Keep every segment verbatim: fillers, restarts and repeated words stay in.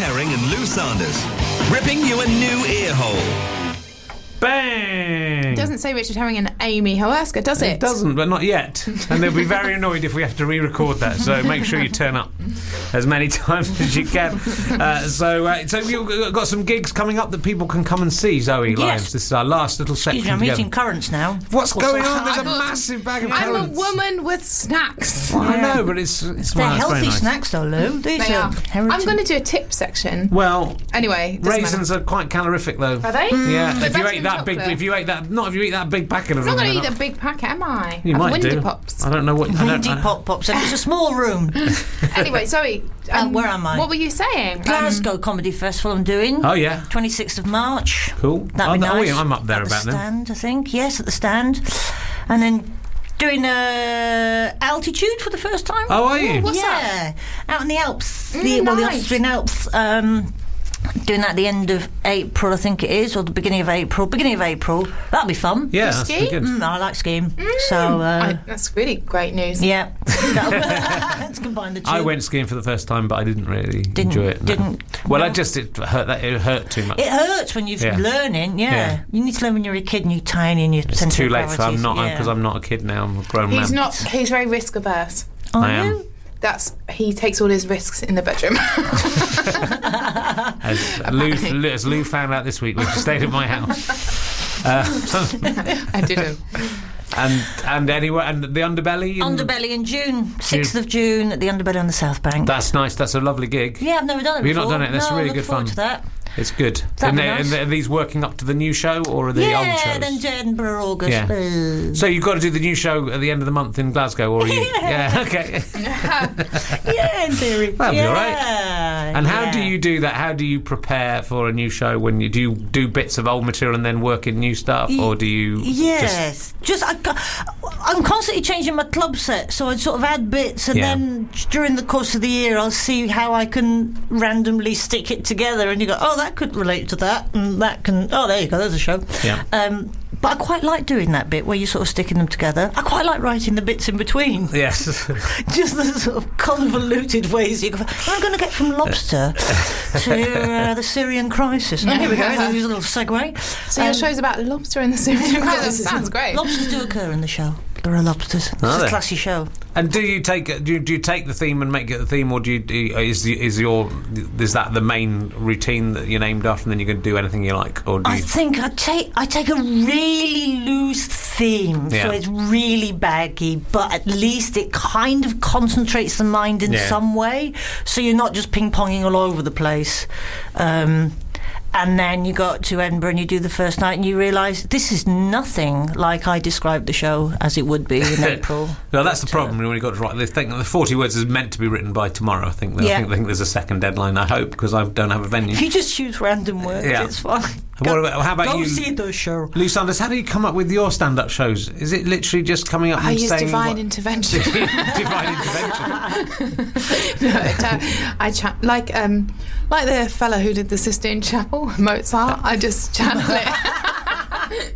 Herring and Lou Sanders, ripping you a new ear hole. Bang! It doesn't say Richard Herring and Amy Hawaska, does it? It doesn't, but not yet. And they'll be very annoyed if we have to re-record that. So make sure you turn up as many times as you can. Uh, so, uh, so you've got some gigs coming up that people can come and see. Zoe Yes. Lyons, this is our last little section. Excuse me, I'm together. eating currants now. What's going on? There's a I thought- massive bag of I'm a currants. woman with snacks. Well, I know, but it's it's, They're well, it's very healthy nice. snacks, though, Lou. These They are are. heritage. I'm going to do a tip section. Well, Anyway, doesn't raisins matter. are quite calorific, though. Are they? Yeah, They're if you better ate than that big, chocolate. if you ate that, not if you eat that big packet of I'm not them. going to they're eat not- a big packet, am I? You Have might Windy do. Pops. I don't know what. I don't, Windy I, Pop Pops. And it's a small room. Anyway, Zoe, um, where am I? What were you saying? Glasgow Um, Comedy Festival I'm doing. Oh, yeah. twenty-sixth of March. Cool. That'd be Oh, no, nice. yeah, I'm up there at about the then. stand, I think. Yes, at the stand. And then doing uh, altitude for the first time. Oh, are you? what's yeah, out in the Alps. Mm, the, well, the nice. Austrian Alps. Um, doing that at the end of April, I think it is, or the beginning of April. Beginning of April. That'll be fun. Yeah, You that's ski? pretty good. Mm, I like skiing. So, uh, I, that's really great news. yeah. Let's combine the two. I went skiing for the first time, but I didn't really Didn't- enjoy it. no. didn't- Well, I no. just it hurt. That it hurt too much. It hurts when you're Yeah. learning, yeah. Yeah. You need to learn when you're a kid and you're tiny and you're It's too late for. I'm not yeah. because I'm not a kid now. I'm a grown He's man. not. He's very risk averse. Are I am. you? That's he takes all his risks in the bedroom. As Lou, as Lou found out this week when she stayed at my house. Uh, I didn't. and and anyway, and the Underbelly. and- Underbelly in June, sixth of June at the Underbelly on the South Bank. That's nice. That's a lovely gig. yeah, I've never done it Have you before. not done it? That's no, really I look good forward fun. to that. It's good. That'd And, be they- nice. and are these working up to the new show or are they yeah, old shows? then to Edinburgh, August. Yeah. Uh, So you've got to do the new show at the end of the month in Glasgow, or are you? Yeah. Okay. yeah, in theory. That'll be yeah. all right. And how do yeah. you do that? How do you prepare for a new show? When you do you do bits of old material and then work in new stuff, or do you? Just, Yes, just, I, I'm constantly changing my club set, so I sort of add bits, and Yeah. then during the course of the year, I'll see how I can randomly stick it together. And you go, oh, that could relate to that, and that can. Oh, there you go. There's a show. Yeah. Um, but I quite like doing that bit where you're sort of sticking them together. I quite like writing the bits in between. Yes. Just the sort of convoluted ways you go. I'm going to get from lobster to uh, the Syrian crisis. Oh, here we go. There's a little segue. So your Um, show's about lobster in the Syrian crisis. Sounds great. Lobsters do occur in the show. There are lobsters. It's Are a there? classy show. And do you take do you, do you take the theme and make it the theme, or do you do you, is the, is your is that the main routine that you're named after, and then you can do anything you like, or do I you? think I take I take a really loose theme, Yeah. so it's really baggy, but at least it kind of concentrates the mind in Yeah. some way, so you're not just ping ponging all over the place. Um, and then you go to Edinburgh and you do the first night and you realise this is nothing like I described the show as it would be in April. No, that's the But, problem when you got to write. They think the forty words is meant to be written by tomorrow. I think. I Yeah. think, I think there's a second deadline. I hope, because I don't have a venue. If you just choose random words, Yeah. it's fine. What about- how about go you- see the show. Lou Sanders, how do you come up with your stand-up shows? Is it literally just coming up I and use saying divine what- intervention. divine intervention? No, it, uh, I cha- like um, like the fellow who did the Sistine Chapel, Mozart. I just channel it.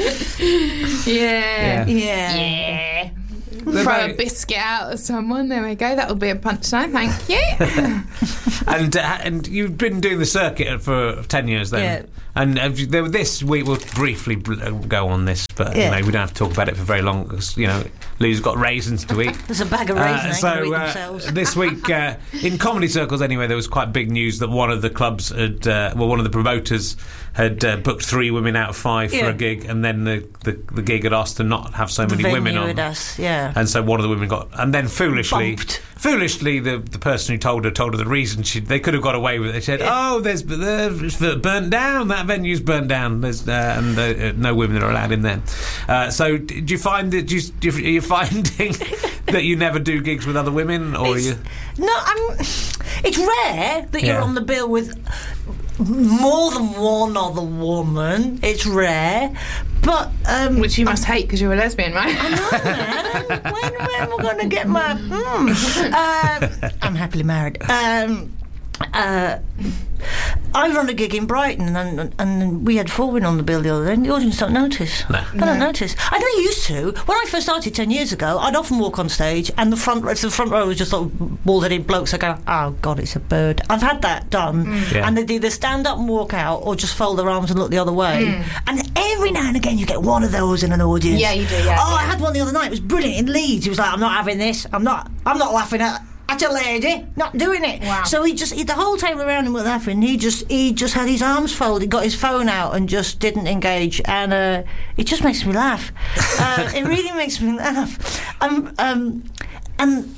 yeah. Yeah. Yeah. Yeah. They're Throw very- a biscuit out at someone. There we go. That'll be a punchline. Thank you. And uh, and you've been doing the circuit for ten years then. Yeah. And have you, there, this week we'll briefly bl- uh, go on this, but Yeah. you know, we don't have to talk about it for very long because you know Lou's got raisins to eat. There's a bag of Uh, raisins so that can eat uh, themselves. this week uh, in comedy circles anyway, there was quite big news that one of the clubs had uh, well one of the promoters had uh, booked three women out of five for Yeah. a gig, and then the, the, the gig had asked to not have so The many women venue on. with us, yeah. And so one of the women got, and then foolishly, Bumped. foolishly, the, the person who told her told her the reason she they could have got away with it. They said, "Oh, there's, there's burnt down. That venue's burnt down. There's uh, and uh, no women are allowed in there." Uh, so, do you find that do you, do you, are you finding that you never do gigs with other women, or are It's- you? No, I'm. It's rare that you're Yeah. on the bill with more than one other woman. It's rare, but um, Which you must hate because you're a lesbian, right? man, when when we're going to get my? Mm, uh, I'm happily married. Um, uh, I run a gig in Brighton, and and we had four women on the bill the other day, and the audience don't notice. No. They don't notice. I know they used to. When I first started ten years ago, I'd often walk on stage, and the front if the front row was just like bald-headed blokes, I go, oh God, it's a bird. I've had that done, Mm. Yeah. and they'd either stand up and walk out, or just fold their arms and look the other way. Mm. And every now and again, you get one of those in an audience. Yeah, you do, yeah, Oh, yeah. I had one the other night. It was brilliant in Leeds. He was like, I'm not having this. I'm not. I'm not laughing at. At a lady, not doing it. Wow. So he just, he, the whole table around him were laughing. He just, he just had his arms folded, got his phone out, and just didn't engage. And uh, it just makes me laugh. Uh, it really makes me laugh. Um, um, and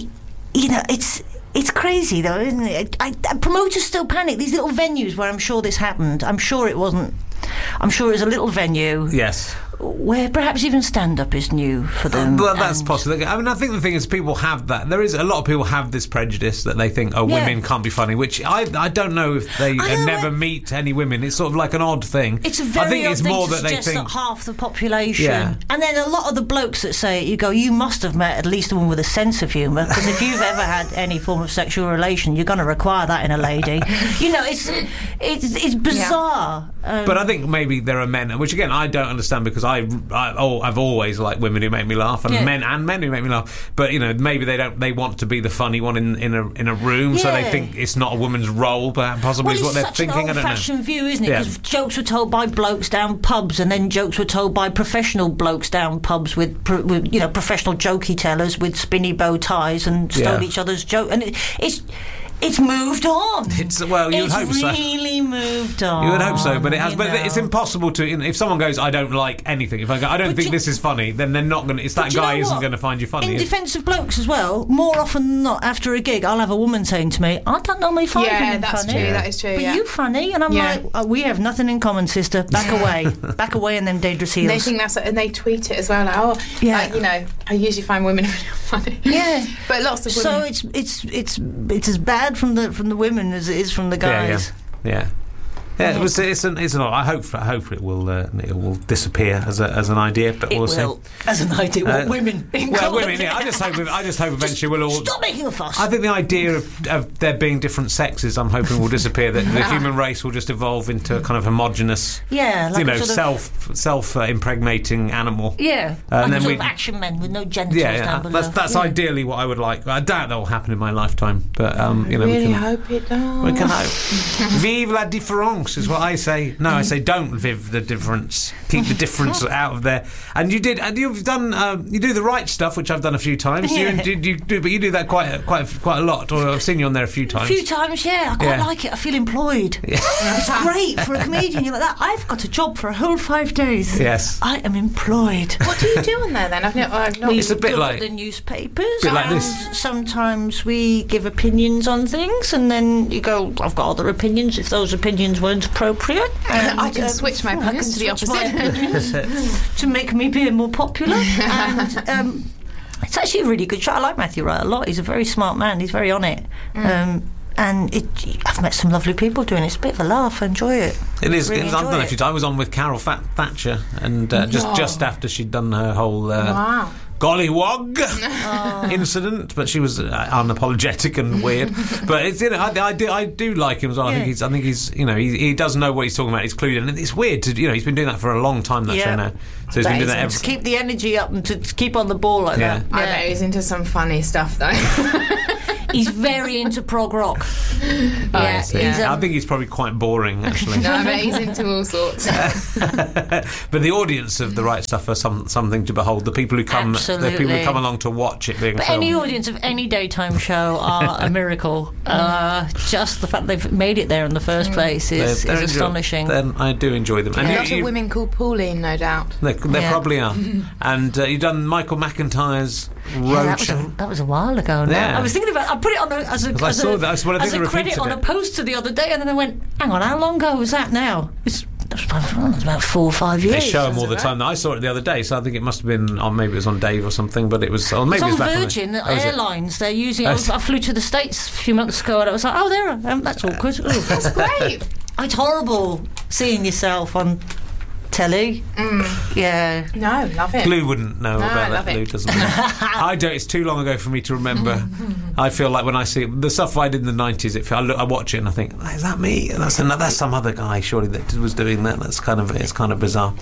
you know, it's it's crazy though, isn't it? I, I, promoters still panic. These little venues where I'm sure this happened. I'm sure it wasn't. I'm sure it was a little venue. Yes. Where perhaps even stand-up is new for them. Well, that's and- possible. I mean, I think the thing is, people have that. There is a lot of people have this prejudice that they think, oh, Yeah. women can't be funny. Which I, I don't know if they I uh, know, never it- meet any women. It's sort of like an odd thing. It's a very I think odd it's thing more to that they suggest think. that half the population. Yeah. And then a lot of the blokes that say it, you go, you must have met at least a woman with a sense of humour, because if you've ever had any form of sexual relation, you're going to require that in a lady. You know, it's it's, it's bizarre. Um, But I think maybe there are men, which again I don't understand, because I, I oh, I've always liked women who make me laugh, and Yeah. men and men who make me laugh. But you know, maybe they don't. They want to be the funny one in, in a in a room, so they Yeah. think it's not a woman's role. But possibly well, is what it's they're such thinking. an I don't know. old-fashioned view, isn't it? Yeah. Because jokes were told by blokes down pubs, and then jokes were told by professional blokes down pubs with, pro- with you know, professional jokey tellers with spinny bow ties and stole Yeah. each other's joke. And it, it's it's moved on. It's well, you would it's hope so. really moved on. You would hope so, but it has. you But know. it's impossible to. You know, if someone goes, "I don't like anything," if I go, "I don't But think you- this is funny," then they're not going to. It's But that do you guy know isn't what? going to find you funny. In defence of blokes as well, more often than not, after a gig, I'll have a woman saying to me, I don't normally find Yeah, women that's funny. true, that is true, But yeah. you funny? And I'm Yeah. like, oh, we have nothing in common, sister. Back away. Back away and them dangerous heels. They think that's and they tweet it as well. Like, oh, Yeah. like, you know, I usually find women really funny. Yeah. but lots of women. So it's it's it's it's as bad from the from the women as it is from the guys. Yeah, yeah. Yeah, it was, it's an it's an. I hope I hope it will uh, it will disappear as a, as an idea, but It we'll will, see. as an idea. Well, Uh, women. In Well, common. women. Yeah, I just hope I just hope eventually we'll all. Stop making a fuss. I think the idea of, of there being different sexes, I'm hoping, will disappear. That the human race will just evolve into a kind of homogenous, yeah, like you know, a sort of, self self uh, impregnating animal. Yeah, Uh, like and a then sort we- of action men with no genitals Yeah, yeah. down below. That's that's yeah. ideally what I would like. I doubt that will happen in my lifetime, but um, you know, really we can. hope it does. We can hope. Vive la différence is what I say. No, I say don't vive the difference. Keep the difference out of there. And you did. And you've done. Um, you do the right stuff, which I've done a few times. You, Yeah. you, you do, but you do that quite quite quite a lot. Or I've seen you on there a few A times. few times, yeah. I quite Yeah. like it. I feel employed. It's great for a comedian. You're like that. I've got a job for a whole five days. Yes. I am employed. What do you do on there then? I've not. I've not It's a bit look like- at the newspapers. bit like and this. Sometimes we give opinions on things, and then you go, "I've got other opinions." If those opinions weren't appropriate, and, I can um, switch my I can opinions to the switch my opposite. opinions to make me appear more popular. And um, it's actually a really good show. I like Matthew Wright a lot. He's a very smart man. He's very on it. Um, and it, I've met some lovely people doing it. It's a bit of a laugh. I enjoy it. It is. Really I've done enjoy it a few it. times. I was on with Carol Fat- Thatcher, and uh, just Wow. just after she'd done her whole. Uh, Wow. Gollywog incident, but she was uh, unapologetic and weird. But it's you know I, I do I do like him as well. I think Yeah. he's I think he's you know he, he does know what he's talking about. He's clued in, and it's weird to you know he's been doing that for a long time. That Yeah. show now, so he's been doing that That every. To keep the energy up and to, to keep on the ball like Yeah. that. I bet he's into some funny stuff though. He's very into prog rock. I yeah, see. he's, I um, think he's probably quite boring actually. no, I bet he's into all sorts. But the audience of the right stuff are some something to behold. The people who come, the people who Absolutely. come along to watch it being But filmed. any audience of any daytime show are a miracle. Uh, just the fact they've made it there in the first place is, They're- they're is enjoy- astonishing. Then I do enjoy them. And A you- lot you- of women called Pauline, no doubt. There, there Yeah. probably are. And uh, you've done Michael McIntyre's Yeah, that, was Roadshow. a, that was a while ago now. Yeah. I was thinking about I put it on a, as a, I as saw a, that. That's what I as think a they credit repeated on it. a poster the other day, and then I went, hang on, how long ago was that now? It's, that's about, it's about four or five years. They show them all is the it time. I saw it the other day, so I think it must have been on. Maybe it was on Dave or something, but it was. Or maybe It's it was on back Virgin on the, oh, is it? Airlines. They're using. Oh, I, is I flew to the States a few months ago, and I was like, "Oh, there, um, that's awkward." Ooh. That's great. It's horrible seeing yourself on telly. Mm. Yeah. No, love it. Lou wouldn't know No, about I that. love it. Lou doesn't know. I don't. It's too long ago for me to remember. I feel like when I see the stuff I did in the nineties, it, I, look, I watch it and I think, is that me? That's another, that's some other guy surely that was doing that. That's kind of it's kind of bizarre.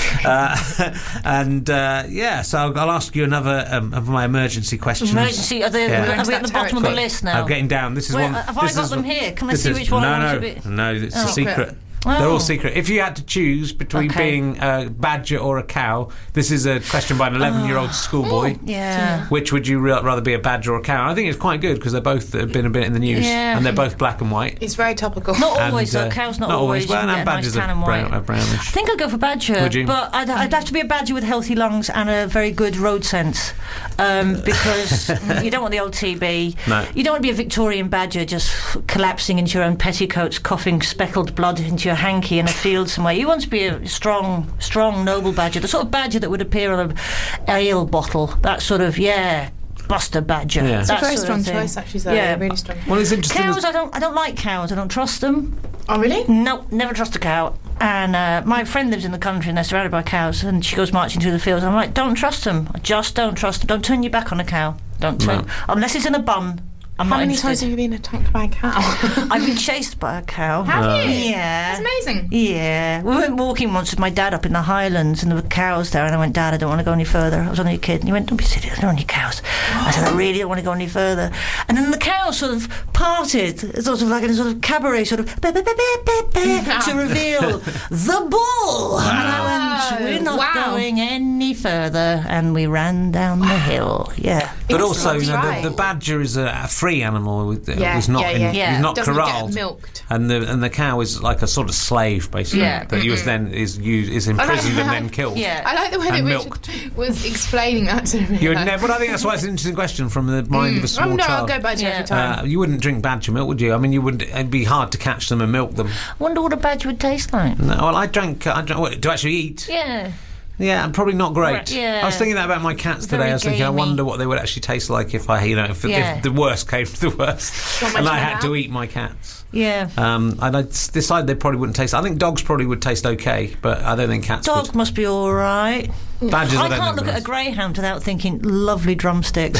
Uh, and uh, yeah, so I'll, I'll ask you another um, of my emergency questions. Emergency. Are, they, Yeah. are we at the bottom of the list now? I'm getting down. This is Where- one. have I this got is them one- here? Can I this see is- which one No, I want no, to be? no. It's Oh. a secret. Oh. They're all secret. If you had to choose between Okay. being a badger or a cow, this is a question by an eleven-year-old schoolboy. Yeah. Which would you re- rather be, a badger or a cow? I think it's quite good because they're both have been a bit in the news, Yeah. and they're both black and white. It's very topical. Not always, And, uh, though. Cows not, not always. always. Well, You can and get a nice badgers are tan and brown- white. are brownish. I think I'd go for badger, Would you? but I'd, I'd have to be a badger with healthy lungs and a very good road sense, um, because you don't want the old T B. No. You don't want to be a Victorian badger just f- collapsing into your own petticoats, coughing speckled blood into your hanky in a field somewhere. You want to be a strong, strong, noble badger, the sort of badger that would appear on a ale bottle. That sort of, yeah, Buster Badger. Yeah. It's It's a that very sort strong of thing. choice, actually, Zoe. Yeah. Really strong. Well, it's interesting. Cows, I don't, I don't like cows. I don't trust them. Oh, really? No, never trust a cow. And uh, my friend lives in the country and they're surrounded by cows, and she goes marching through the fields. I'm like, don't trust them. I just don't trust them. Don't turn your back on a cow. Don't turn. No. Unless it's in a bun. I'm How not many interested. times have you been attacked by a cow? I've been chased by a cow. Have you? Yeah. That's amazing. Yeah. We went walking once with my dad up in the Highlands and there were cows there, and I went, Dad, I don't want to go any further. I was only a kid. And he went, don't be silly, there are only cows. I said, I really don't want to go any further. And then the cows sort of parted, sort of like in a sort of cabaret, sort of "Be, be, be, be, be, be," to reveal the bull. And I went, we're not Wow. going any further. And we ran down the hill. Yeah. But It's also, you know, right. the, the badger is a, a free animal. With, Yeah, it's not yeah, in, yeah. Yeah. He's not Doesn't corralled. get milked. And the and the cow is like a sort of slave, basically. Yeah. That he was then is used, is imprisoned and then killed. Yeah. I like the way that And Richard milked. was explaining that to me. You would Like, never. But I think that's why it's an interesting question from the mind of a small oh, no, I'll child. go badger Yeah. every time. Uh, you wouldn't drink badger milk, would you? I mean, you would. It'd be hard to catch them and milk them. Wonder what a badger would taste like. No, well, I drank. I drank what, to actually eat. Yeah. Yeah, probably not great. Right, yeah. I was thinking that about my cats today. Very I was thinking, I gamey. wonder what they would actually taste like if I, you know, if, Yeah. if the worst came to the worst, Not much and I like had to that. eat my cats. Yeah. Um, and I s- decided they probably wouldn't taste. I think dogs probably would taste okay, but I don't think cats Dog would. must be all right. Badgers, I, I don't can't think look at a would. greyhound without thinking, lovely drumsticks.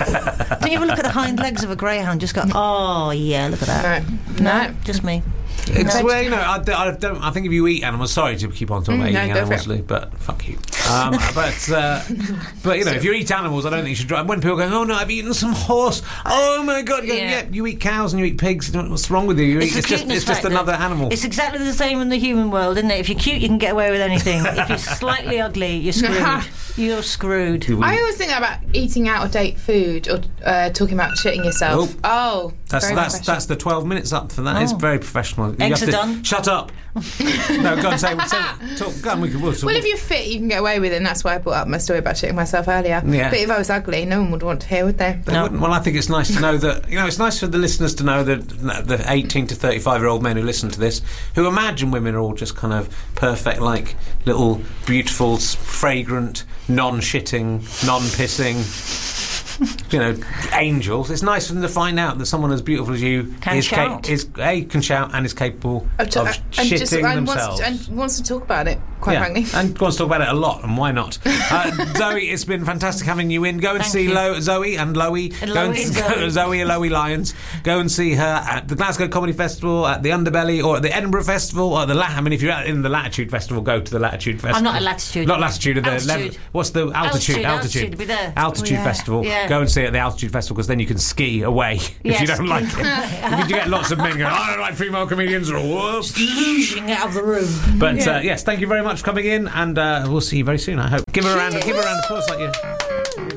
Do you ever look at the hind legs of a greyhound and just go, oh, yeah, look at that? No. No. Just me. It's No. well, you know, I, d- I don't. I think if you eat animals, sorry to keep on talking Mm, about no, eating go for animals, it. Lee, but fuck you. Um, but uh, but you know, if you eat animals, I don't think you should drive. When people go, oh no, I've eaten some horse. Oh my god, you go, Yeah. yeah, you eat cows and you eat pigs. What's wrong with you? You eat, the it's just cuteness it's just factor. another animal. It's exactly the same in the human world, isn't it? If you're cute, you can get away with anything. If you're slightly ugly, you're screwed. You're screwed. I always think about eating out of date food or uh, talking about shitting yourself. Oh, That's very that's professional. that's the twelve minutes up for that. It's Oh. very professional. You Eggs have are to- done. Shut up. No, go on, say, say talk. Go on, we can. We'll talk. Well, if you're fit, you can get away with it, and that's why I brought up my story about shitting myself earlier. Yeah. But if I was ugly, no one would want to hear, would they? They No. wouldn't. Well, I think it's nice to know that, you know, it's nice for the listeners to know that the eighteen to thirty-five year old men who listen to this, who imagine women are all just kind of perfect, like little, beautiful, s- fragrant, non-shitting, non-pissing, you know, angels. It's nice for them to find out that someone as beautiful as you Can is, shout. is a can shout and is capable Of to- of and shitting just- and themselves. Wants to, and wants to talk about it, quite yeah, frankly. and wants to talk about it a lot, and why not? Uh, Zoe, it's been fantastic having you in. Go and Thank see you. Lo- Zoe and Loey. And Go Loey and go- Zoe. Zoe and Loey Lyons. Go and see her at the Glasgow Comedy Festival, at the Underbelly, or at the Edinburgh Festival, or at the La- I mean, if you're at, in the Latitude Festival, go to the Latitude Festival. I'm not at Latitude. Not Latitude. At the Altitude. level, what's the altitude? Altitude, altitude, be there. Altitude Oh, yeah. Festival. Yeah. Go and see it at the Altitude Festival, because then you can ski away if you Yes. don't like it. If you get lots of men going, I don't like female comedians, or whoops. Lounging out of the room. But Yeah. uh, yes, thank you very much for coming in, and uh, we'll see you very soon, I hope. Give her a round, give her a round of applause like you.